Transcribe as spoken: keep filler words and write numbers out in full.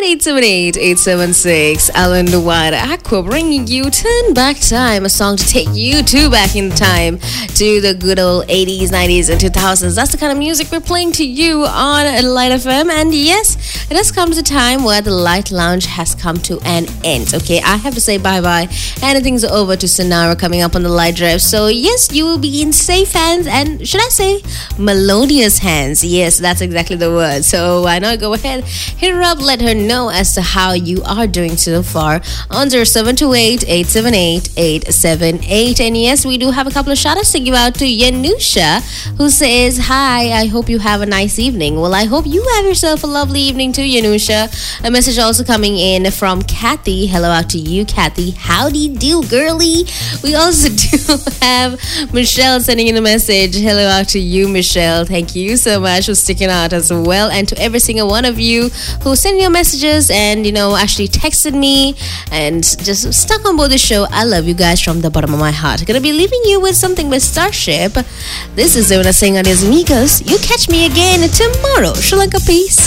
eight seven eight, eight seven six. Alan Dwyer Aqua bringing you Turn Back Time, a song to take you to back in time to the good old eighties, nineties, and two thousands. That's the kind of music we're playing to you on Light F M. And yes, it has come to a time where the Light Lounge has come to an end. Okay, I have to say bye-bye. Anything's over to Sonara coming up on the Light Drive. So yes, you will be in safe hands, and should I say melodious hands? Yes, that's exactly the word. So why not go ahead, hit her up, let her know as to how you are doing so far on zero seven two eight, eight seven eight, eight seven eight. And yes, we do have a couple of shout-outs to give out to Yanusha, who says, hi, I hope you have a nice evening. Well, I hope you have yourself a lovely evening too, Yanusha. A message also coming in from Kathy. Hello out to you, Kathy. Howdy do, girly. We also do have Michelle sending in a message. Hello out to you, Michelle. Thank you so much for sticking out as well. And to every single one of you who sent your messages and, you know, actually texted me and just stuck on board the show. I love you guys from the bottom of my heart. Gonna be leaving you with something with Starship. This is Zona saying adios, amigos. You catch me again tomorrow. Sri Lanka, peace.